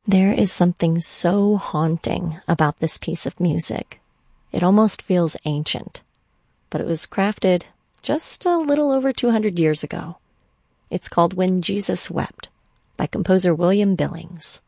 There is something so haunting about this piece of music. It almost feels ancient, but it was crafted just a little over 200 years ago. It's called When Jesus Wept by composer William Billings.